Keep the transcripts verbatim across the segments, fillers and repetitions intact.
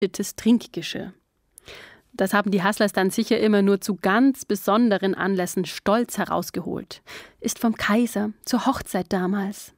Trinkgeschirr. Das haben die Hustlers dann sicher immer nur zu ganz besonderen Anlässen stolz herausgeholt. Ist vom Kaiser zur Hochzeit damals.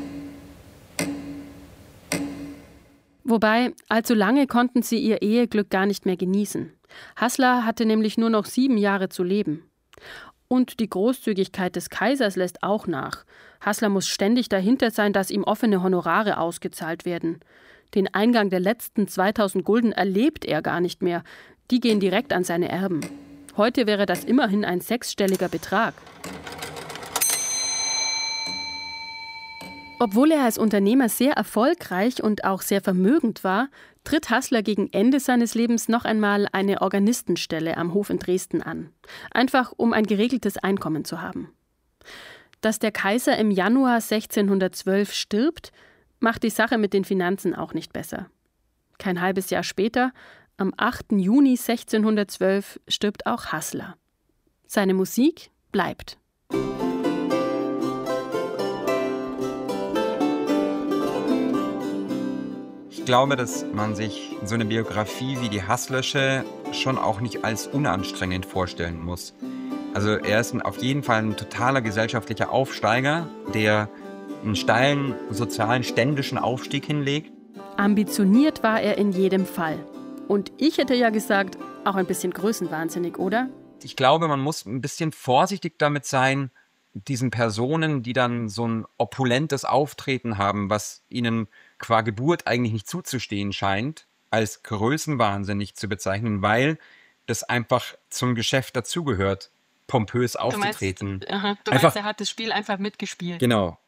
Wobei, allzu lange konnten sie ihr Eheglück gar nicht mehr genießen. Hustler hatte nämlich nur noch sieben Jahre zu leben. Und die Großzügigkeit des Kaisers lässt auch nach. Hustler muss ständig dahinter sein, dass ihm offene Honorare ausgezahlt werden. Den Eingang der letzten zweitausend Gulden erlebt er gar nicht mehr. Die gehen direkt an seine Erben. Heute wäre das immerhin ein sechsstelliger Betrag. Obwohl er als Unternehmer sehr erfolgreich und auch sehr vermögend war, tritt Hustler gegen Ende seines Lebens noch einmal eine Organistenstelle am Hof in Dresden an. Einfach, um ein geregeltes Einkommen zu haben. Dass der Kaiser im Januar sechzehnhundertzwölf stirbt, macht die Sache mit den Finanzen auch nicht besser. Kein halbes Jahr später, am achten Juni sechzehnhundertzwölf, stirbt auch Hustler. Seine Musik bleibt. Ich glaube, dass man sich so eine Biografie wie die Hustlersche schon auch nicht als unanstrengend vorstellen muss. Also er ist auf jeden Fall ein totaler gesellschaftlicher Aufsteiger, der einen steilen sozialen, ständischen Aufstieg hinlegt. Ambitioniert war er in jedem Fall. Und ich hätte ja gesagt, auch ein bisschen größenwahnsinnig, oder? Ich glaube, man muss ein bisschen vorsichtig damit sein, diesen Personen, die dann so ein opulentes Auftreten haben, was ihnen qua Geburt eigentlich nicht zuzustehen scheint, als größenwahnsinnig zu bezeichnen, weil das einfach zum Geschäft dazugehört, pompös aufzutreten. Du meinst, aha, du einfach, meinst, er hat das Spiel einfach mitgespielt. Genau.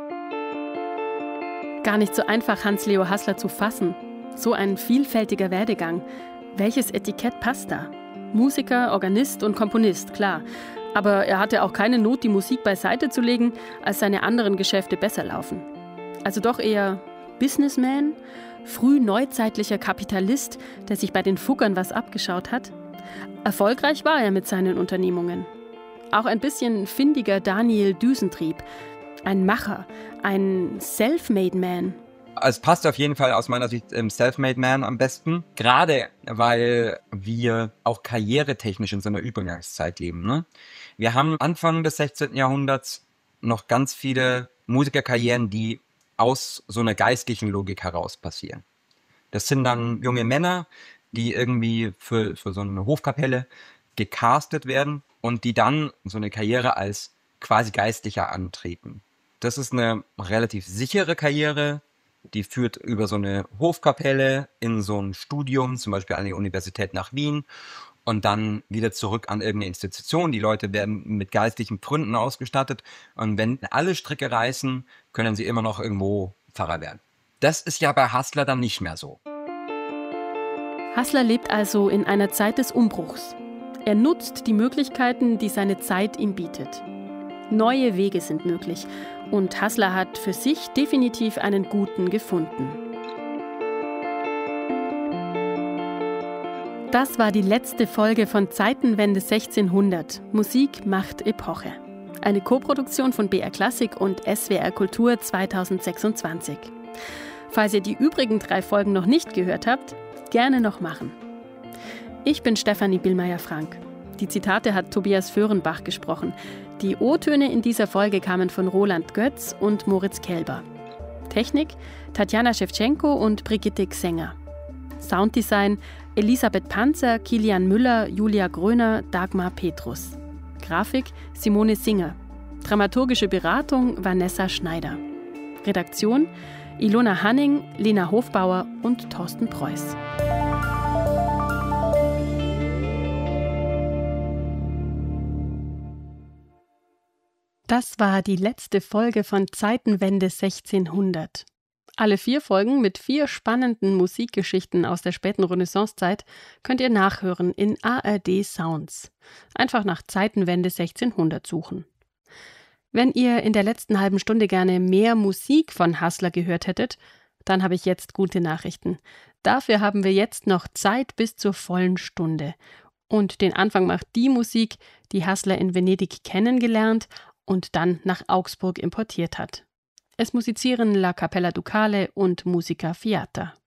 Gar nicht so einfach, Hans-Leo Hustler zu fassen. So ein vielfältiger Werdegang. Welches Etikett passt da? Musiker, Organist und Komponist, klar. Aber er hatte auch keine Not, die Musik beiseite zu legen, als seine anderen Geschäfte besser laufen. Also doch eher Businessman, frühneuzeitlicher Kapitalist, der sich bei den Fuggern was abgeschaut hat. Erfolgreich war er mit seinen Unternehmungen. Auch ein bisschen findiger Daniel Düsentrieb. Ein Macher, ein Self-Made Man. Es passt auf jeden Fall aus meiner Sicht im Self-Made Man am besten. Gerade weil wir auch karrieretechnisch in so einer Übergangszeit leben. Ne? Wir haben Anfang des sechzehnten Jahrhunderts noch ganz viele Musikerkarrieren, die aus so einer geistlichen Logik heraus passieren. Das sind dann junge Männer, die irgendwie für, für so eine Hofkapelle gecastet werden und die dann so eine Karriere als quasi Geistlicher antreten. Das ist eine relativ sichere Karriere, die führt über so eine Hofkapelle in so ein Studium, zum Beispiel an die Universität nach Wien und dann wieder zurück an irgendeine Institution. Die Leute werden mit geistlichen Pfründen ausgestattet und wenn alle Stricke reißen, können sie immer noch irgendwo Pfarrer werden. Das ist ja bei Hustler dann nicht mehr so. Hustler lebt also in einer Zeit des Umbruchs. Er nutzt die Möglichkeiten, die seine Zeit ihm bietet. Neue Wege sind möglich und Hustler hat für sich definitiv einen guten gefunden. Das war die letzte Folge von Zeitenwende sechzehnhundert. Musik macht Epoche. Eine Koproduktion von B R Klassik und S W R Kultur zweitausendsechsundzwanzig. Falls ihr die übrigen drei Folgen noch nicht gehört habt, gerne noch machen. Ich bin Stefanie Billmeier-Frank. Die Zitate hat Tobias Föhrenbach gesprochen. Die O-Töne in dieser Folge kamen von Roland Götz und Moritz Kelber. Technik Tatjana Schewtschenko und Brigitte Xenger. Sounddesign Elisabeth Panzer, Kilian Müller, Julia Gröner, Dagmar Petrus. Grafik Simone Singer. Dramaturgische Beratung Vanessa Schneider. Redaktion Ilona Hanning, Lena Hofbauer und Thorsten Preuß. Das war die letzte Folge von Zeitenwende sechzehnhundert. Alle vier Folgen mit vier spannenden Musikgeschichten aus der späten Renaissancezeit könnt ihr nachhören in A R D Sounds. Einfach nach Zeitenwende sechzehnhundert suchen. Wenn ihr in der letzten halben Stunde gerne mehr Musik von Hustler gehört hättet, dann habe ich jetzt gute Nachrichten. Dafür haben wir jetzt noch Zeit bis zur vollen Stunde. Und den Anfang macht die Musik, die Hustler in Venedig kennengelernt und dann nach Augsburg importiert hat. Es musizieren La Capella Ducale und Musica Fiata.